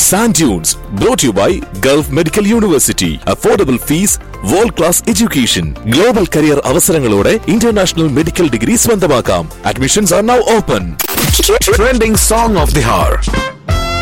Sand Dunes, brought to you by Gulf Medical University. Affordable fees, world-class education. Global career അവസരങ്ങളോടെ international medical degree സ്വന്തമാക്കാം. Admissions are now open. Trending song of the hour.